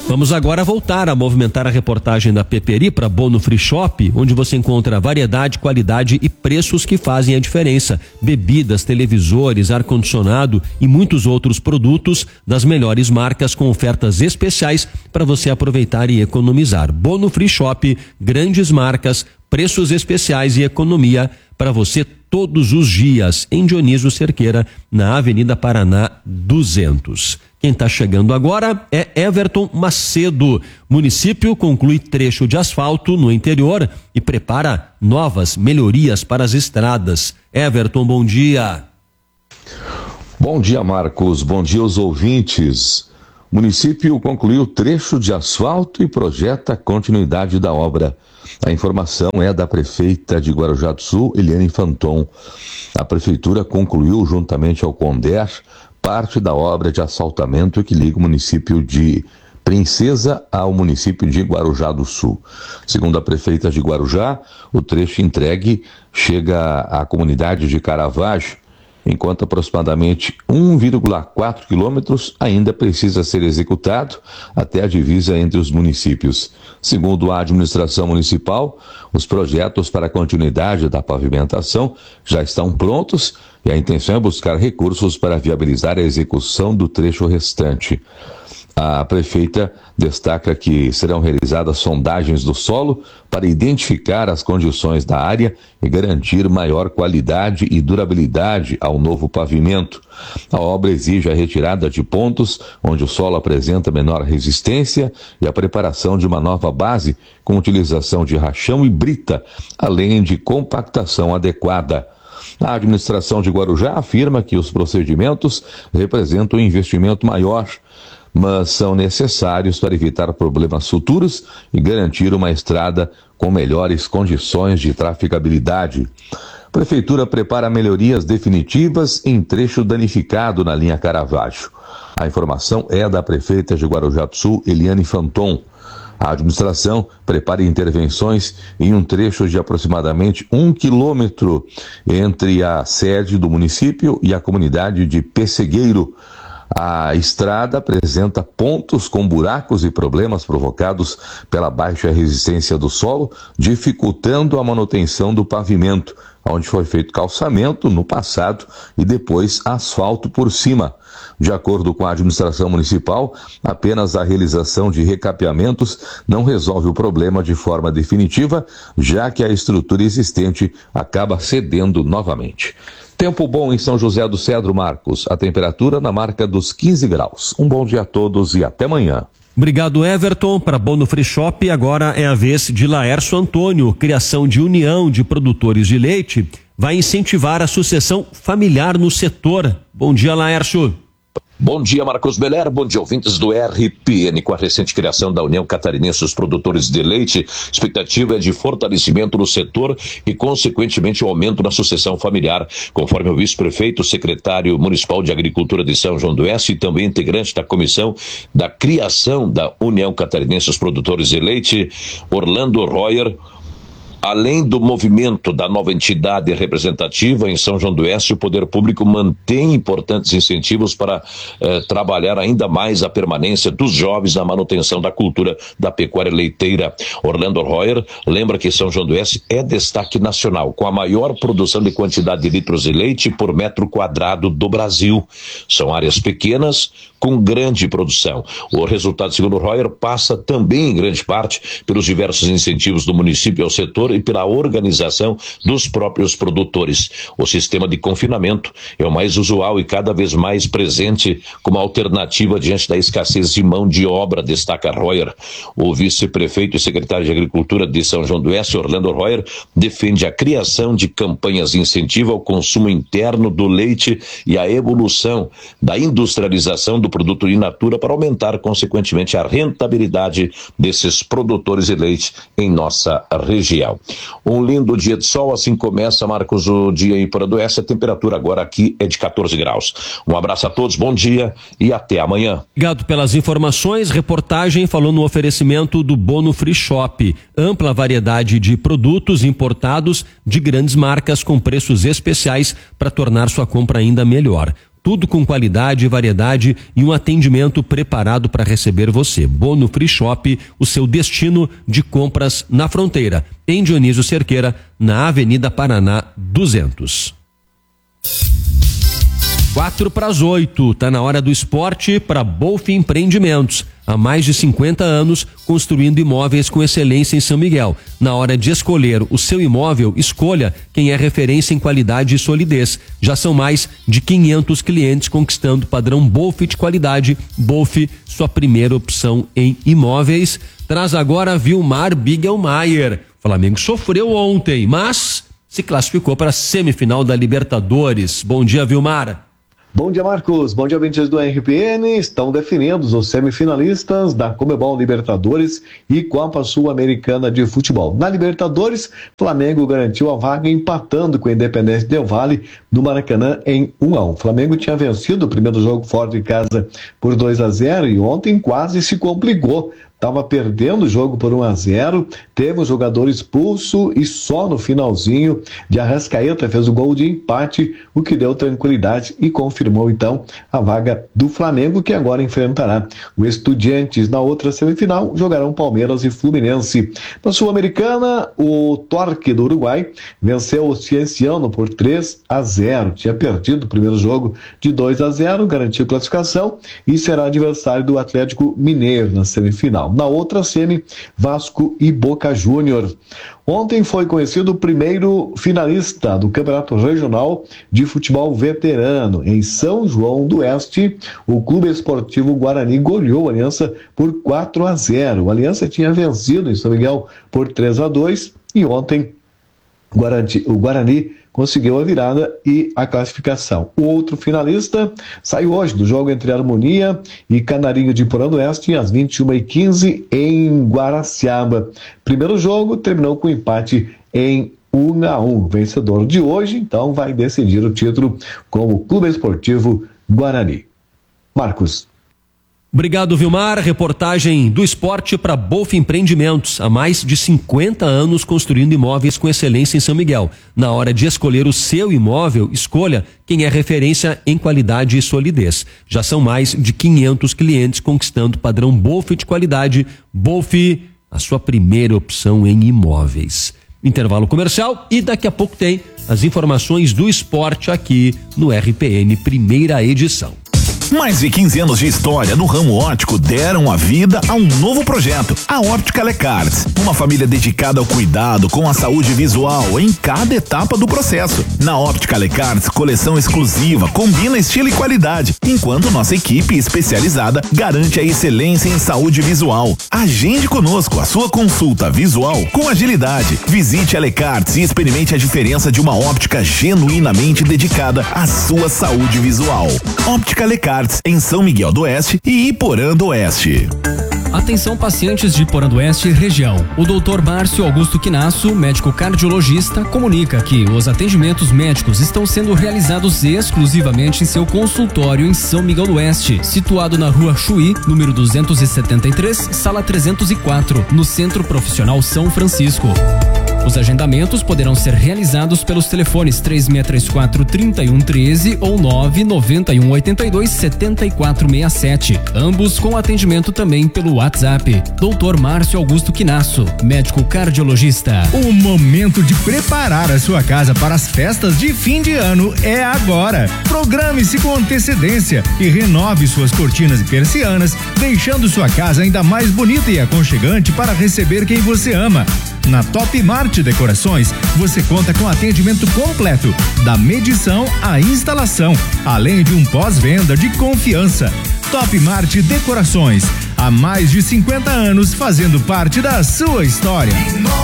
Vamos agora voltar a movimentar a reportagem da Peperi para Bono Free Shop, onde você encontra variedade, qualidade e preços que fazem a diferença. Bebidas, televisores, ar-condicionado e muitos outros produtos das melhores marcas com ofertas especiais para você aproveitar e economizar. Bono Free Shop, grandes marcas, preços especiais e economia para você todos os dias em Dionísio Cerqueira, na Avenida Paraná 200. Quem está chegando agora é Everton Macedo. Município conclui trecho de asfalto no interior e prepara novas melhorias para as estradas. Everton, bom dia. Bom dia, Marcos. Bom dia aos ouvintes. O município concluiu trecho de asfalto e projeta a continuidade da obra. A informação é da prefeita de Guarujá do Sul, Eliane Fanton. A prefeitura concluiu, juntamente ao Conder, parte da obra de asfaltamento que liga o município de Princesa ao município de Guarujá do Sul. Segundo a prefeita de Guarujá, o trecho entregue chega à comunidade de Caravaggio, enquanto aproximadamente 1,4 quilômetros ainda precisa ser executado até a divisa entre os municípios. Segundo a administração municipal, os projetos para a continuidade da pavimentação já estão prontos e a intenção é buscar recursos para viabilizar a execução do trecho restante. A prefeita destaca que serão realizadas sondagens do solo para identificar as condições da área e garantir maior qualidade e durabilidade ao novo pavimento. A obra exige a retirada de pontos onde o solo apresenta menor resistência e a preparação de uma nova base com utilização de rachão e brita, além de compactação adequada. A administração de Guarujá afirma que os procedimentos representam um investimento maior, mas são necessários para evitar problemas futuros e garantir uma estrada com melhores condições de trafegabilidade. A Prefeitura prepara melhorias definitivas em trecho danificado na linha Caravaggio. A informação é da prefeita de Guarujá do Sul, Eliane Fanton. A administração prepara intervenções em um trecho de aproximadamente 1 quilômetro entre a sede do município e a comunidade de Pessegueiro. A estrada apresenta pontos com buracos e problemas provocados pela baixa resistência do solo, dificultando a manutenção do pavimento, onde foi feito calçamento no passado e depois asfalto por cima. De acordo com a administração municipal, apenas a realização de recapeamentos não resolve o problema de forma definitiva, já que a estrutura existente acaba cedendo novamente. Tempo bom em São José do Cedro, Marcos. A temperatura na marca dos 15 graus. Um bom dia a todos e até amanhã. Obrigado, Everton. Para Bono Free Shop, agora é a vez de Laércio Antônio. Criação de união de produtores de leite vai incentivar a sucessão familiar no setor. Bom dia, Laércio. Bom dia, Marcos Beller, bom dia, ouvintes do RPN. Com a recente criação da União Catarinense dos Produtores de Leite, expectativa é de fortalecimento no setor e, consequentemente, o aumento na sucessão familiar, conforme o vice-prefeito, secretário municipal de Agricultura de São João do Oeste e também integrante da comissão da criação da União Catarinense dos Produtores de Leite, Orlando Royer. Além do movimento da nova entidade representativa em São João do Oeste, o poder público mantém importantes incentivos para trabalhar ainda mais a permanência dos jovens na manutenção da cultura da pecuária leiteira. Orlando Royer lembra que São João do Oeste é destaque nacional, com a maior produção de quantidade de litros de leite por metro quadrado do Brasil. São áreas pequenas, com grande produção. O resultado, segundo Royer, passa também em grande parte pelos diversos incentivos do município ao setor e pela organização dos próprios produtores. O sistema de confinamento é o mais usual e cada vez mais presente como alternativa diante da escassez de mão de obra, destaca Royer. O vice-prefeito e secretário de Agricultura de São João do Oeste, Orlando Royer, defende a criação de campanhas de incentivo ao consumo interno do leite e a evolução da industrialização do produto in natura para aumentar, consequentemente, a rentabilidade desses produtores de leite em nossa região. Um lindo dia de sol, assim começa, Marcos, o dia em Porã do Oeste. A temperatura agora aqui é de 14 graus. Um abraço a todos, bom dia e até amanhã. Obrigado pelas informações. Reportagem falou no oferecimento do Bono Free Shop. Ampla variedade de produtos importados de grandes marcas com preços especiais para tornar sua compra ainda melhor. Tudo com qualidade, variedade e um atendimento preparado para receber você. Bono Free Shop, o seu destino de compras na fronteira. Em Dionísio Cerqueira, na Avenida Paraná 200. 7:45, tá na hora do esporte para Bolf Empreendimentos. Há mais de 50 anos, construindo imóveis com excelência em São Miguel. Na hora de escolher o seu imóvel, escolha quem é referência em qualidade e solidez. Já são mais de 500 clientes conquistando o padrão Bolf de qualidade. Bolf, sua primeira opção em imóveis. Traz agora Vilmar Bigelmaier. O Flamengo sofreu ontem, mas se classificou para a semifinal da Libertadores. Bom dia, Vilmar. Bom dia, Marcos. Bom dia, ouvintes do RPN. Estão definidos os semifinalistas da Conmebol Libertadores e Copa Sul-Americana de Futebol. Na Libertadores, Flamengo garantiu a vaga empatando com o Independente Del Valle do Maracanã em 1-1. Flamengo tinha vencido o primeiro jogo fora de casa por 2-0 e ontem quase se complicou. Estava perdendo o jogo por 1-0, teve um jogador expulso e só no finalzinho de Arrascaeta fez o gol de empate, o que deu tranquilidade e confirmou então a vaga do Flamengo, que agora enfrentará o Estudiantes. Na outra semifinal jogarão Palmeiras e Fluminense. Na Sul-Americana, o Torque do Uruguai venceu o Cienciano por 3-0. Tinha perdido o primeiro jogo de 2-0, garantiu classificação e será adversário do Atlético Mineiro na semifinal. Na outra semi, Vasco e Boca Júnior. Ontem foi conhecido o primeiro finalista do Campeonato Regional de Futebol Veterano. Em São João do Oeste, o Clube Esportivo Guarani goleou a Aliança por 4-0. O Aliança tinha vencido em São Miguel por 3-2 e ontem o Guarani conseguiu a virada e a classificação. O outro finalista saiu hoje do jogo entre Harmonia e Canarinho de Porã do Oeste às 21h15 em Guaraciaba. Primeiro jogo terminou com empate em 1-1. O vencedor de hoje, então, vai decidir o título como Clube Esportivo Guarani. Marcos. Obrigado, Vilmar. Reportagem do esporte para Bolf Empreendimentos. Há mais de 50 anos construindo imóveis com excelência em São Miguel. Na hora de escolher o seu imóvel, escolha quem é referência em qualidade e solidez. Já são mais de 500 clientes conquistando o padrão Bolf de qualidade. Bolf, a sua primeira opção em imóveis. Intervalo comercial e daqui a pouco tem as informações do esporte aqui no RPN Primeira Edição. Mais de 15 anos de história no ramo óptico deram a vida a um novo projeto, a Óptica Lecarts. Uma família dedicada ao cuidado com a saúde visual em cada etapa do processo. Na Óptica Lecarts, coleção exclusiva, combina estilo e qualidade, enquanto nossa equipe especializada garante a excelência em saúde visual. Agende conosco a sua consulta visual com agilidade. Visite a Lecarts e experimente a diferença de uma óptica genuinamente dedicada à sua saúde visual. Óptica Lecarts, em São Miguel do Oeste e Iporã do Oeste. Atenção pacientes de Iporã do Oeste e região. O Dr. Márcio Augusto Quinasso, médico cardiologista, comunica que os atendimentos médicos estão sendo realizados exclusivamente em seu consultório em São Miguel do Oeste, situado na Rua Chuí, número 273, sala 304, no Centro Profissional São Francisco. Os agendamentos poderão ser realizados pelos telefones 3634-3113 ou 99182-7467, ambos com atendimento também pelo WhatsApp. Dr. Márcio Augusto Quinasso, médico cardiologista. O momento de preparar a sua casa para as festas de fim de ano é agora. Programe-se com antecedência e renove suas cortinas e persianas, deixando sua casa ainda mais bonita e aconchegante para receber quem você ama. Na Top Mart Decorações, você conta com atendimento completo, da medição à instalação, além de um pós-venda de confiança. Top Mart Decorações, há mais de 50 anos fazendo parte da sua história.